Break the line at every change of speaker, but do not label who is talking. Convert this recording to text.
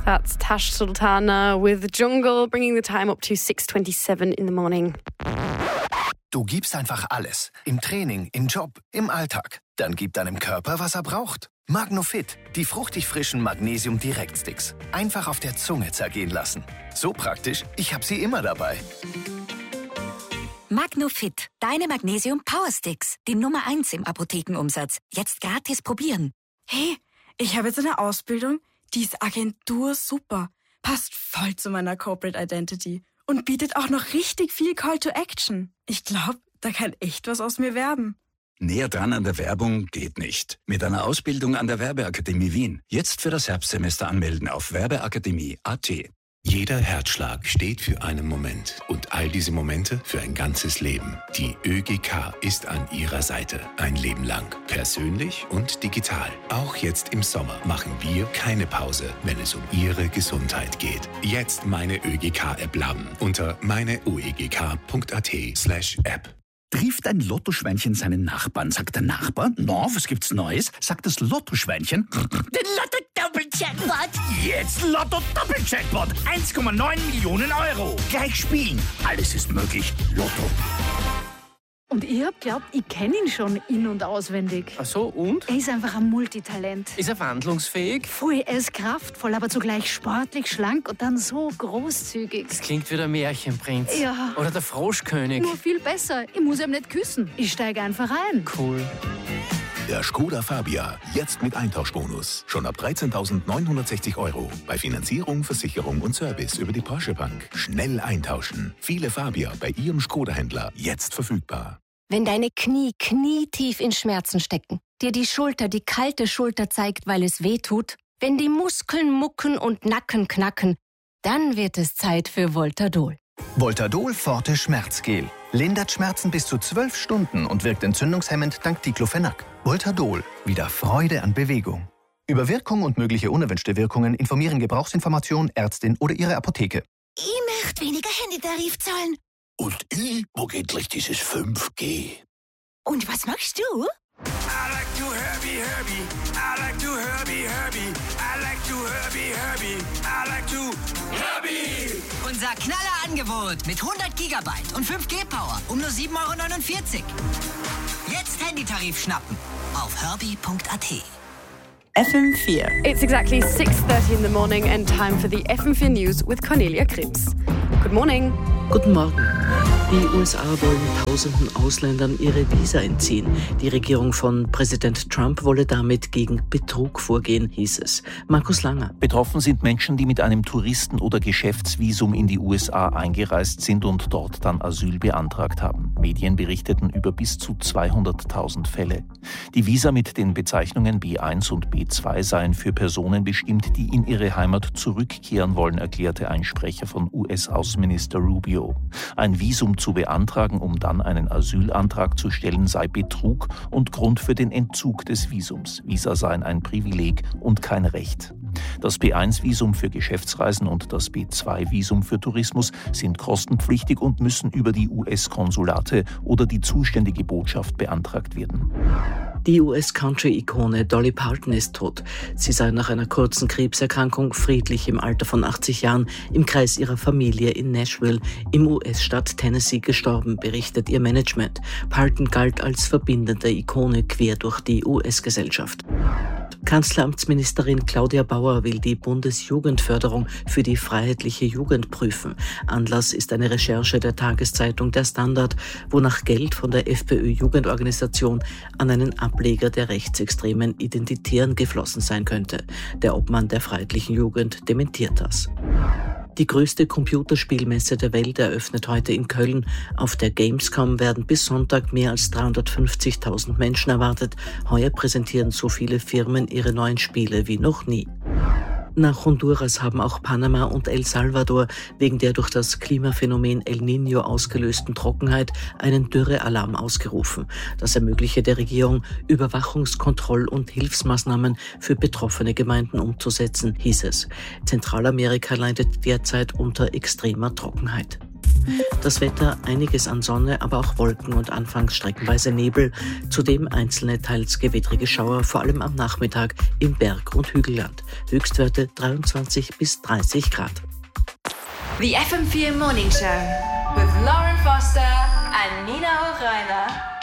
That's Tash Sultana with Jungle, bringing the time up to 6:27 in the morning.
Du gibst einfach alles. Im Training, im Job, im Alltag. Dann gib deinem Körper, was er braucht. Magnofit, die fruchtig frischen Magnesium-Direktsticks. Einfach auf der Zunge zergehen lassen. So praktisch, ich habe sie immer dabei.
Magnofit, deine Magnesium-Powersticks. Die Nummer 1 im Apothekenumsatz. Jetzt gratis probieren.
Hey, ich habe jetzt eine Ausbildung, die ist Agentur super. Passt voll zu meiner Corporate Identity. Und bietet auch noch richtig viel Call to Action. Ich glaube, da kann echt was aus mir werden.
Näher dran an der Werbung geht nicht. Mit einer Ausbildung an der Werbeakademie Wien. Jetzt für das Herbstsemester anmelden auf werbeakademie.at.
Jeder Herzschlag steht für einen Moment und all diese Momente für ein ganzes Leben. Die ÖGK ist an Ihrer Seite. Ein Leben lang. Persönlich und digital. Auch jetzt im Sommer machen wir keine Pause, wenn es um Ihre Gesundheit geht. Jetzt meine ÖGK-App laden unter meineuegk.at/App.
Trifft ein Lottoschweinchen seinen Nachbarn, sagt der Nachbar, no, was gibt's Neues? Sagt das Lottoschweinchen, den Lotto-Doppel-Jackpot. Jetzt Lotto-Doppel-Jackpot, 1,9 Millionen Euro. Gleich spielen, alles ist möglich, Lotto.
Und ich hab glaubt, ich kenne ihn schon in- und auswendig.
Ach so, und?
Er ist einfach ein Multitalent.
Ist er wandlungsfähig?
Voll, er ist kraftvoll, aber zugleich sportlich, schlank und dann so großzügig.
Das klingt wie der Märchenprinz.
Ja.
Oder der Froschkönig.
Nur viel besser. Ich muss ihm nicht küssen. Ich steige einfach ein.
Cool.
Der Skoda Fabia, jetzt mit Eintauschbonus. Schon ab 13.960 €. Bei Finanzierung, Versicherung und Service über die Porsche Bank. Schnell eintauschen. Viele Fabia bei Ihrem Skoda-Händler jetzt verfügbar.
Wenn deine Knie knietief in Schmerzen stecken, dir die Schulter die kalte Schulter zeigt, weil es weh tut, wenn die Muskeln mucken und Nacken knacken, dann wird es Zeit für Voltadol.
Voltadol Forte Schmerzgel. Lindert Schmerzen bis zu 12 Stunden und wirkt entzündungshemmend dank Diclofenac. Voltadol. Wieder Freude an Bewegung. Über Wirkung und mögliche unerwünschte Wirkungen informieren Gebrauchsinformation, Ärztin oder Ihre Apotheke.
Ich möchte weniger Handytarif zahlen.
Und ich mag endlich dieses 5G.
Und was machst du?
I like to Herbie, Herbie. I like to Herbie, Herbie. I like to Herbie, Herbie. I like to Herbie.
Unser Knallerangebot mit 100 Gigabyte und 5G-Power um nur 7,49 €. Jetzt Handytarif schnappen auf herbie.at.
FM4.
It's exactly 6:30 in the morning and time for the FM4 News with Cornelia Krebs. Good morning.
Guten Morgen. Die USA wollen tausenden Ausländern ihre Visa entziehen. Die Regierung von Präsident Trump wolle damit gegen Betrug vorgehen, hieß es. Markus Langer.
Betroffen sind Menschen, die mit einem Touristen- oder Geschäftsvisum in die USA eingereist sind und dort dann Asyl beantragt haben. Medien berichteten über bis zu 200.000 Fälle. Die Visa mit den Bezeichnungen B1 und B2 seien für Personen bestimmt, die in ihre Heimat zurückkehren wollen, erklärte ein Sprecher von US-Außenminister Rubio. Ein Visum zu beantragen, um dann einen Asylantrag zu stellen, sei Betrug und Grund für den Entzug des Visums. Visa seien ein Privileg und kein Recht. Das B1-Visum für Geschäftsreisen und das B2-Visum für Tourismus sind kostenpflichtig und müssen über die US-Konsulate oder die zuständige Botschaft beantragt werden.
Die US-Country-Ikone Dolly Parton ist tot. Sie sei nach einer kurzen Krebserkrankung friedlich im Alter von 80 Jahren im Kreis ihrer Familie in Nashville im US-Staat Tennessee gestorben, berichtet ihr Management. Parton galt als verbindende Ikone quer durch die US-Gesellschaft. Kanzleramtsministerin Claudia Bauer will die Bundesjugendförderung für die freiheitliche Jugend prüfen. Anlass ist eine Recherche der Tageszeitung Der Standard, wonach Geld von der FPÖ-Jugendorganisation an einen Ableger der rechtsextremen Identitären geflossen sein könnte. Der Obmann der freiheitlichen Jugend dementiert das. Die größte Computerspielmesse der Welt eröffnet heute in Köln. Auf der Gamescom werden bis Sonntag mehr als 350.000 Menschen erwartet. Heuer präsentieren so viele Firmen ihre neuen Spiele wie noch nie. Nach Honduras haben auch Panama und El Salvador wegen der durch das Klimaphänomen El Niño ausgelösten Trockenheit einen Dürrealarm ausgerufen. Das ermögliche der Regierung, Überwachungskontroll- und Hilfsmaßnahmen für betroffene Gemeinden umzusetzen, hieß es. Zentralamerika leidet derzeit unter extremer Trockenheit. Das Wetter, einiges an Sonne, aber auch Wolken und anfangs streckenweise Nebel. Zudem einzelne, teils gewittrige Schauer, vor allem am Nachmittag im Berg- und Hügelland. Höchstwerte 23 bis 30 Grad.
The FM4 Morning Show with Lauren Foster and Nina O'Reilly.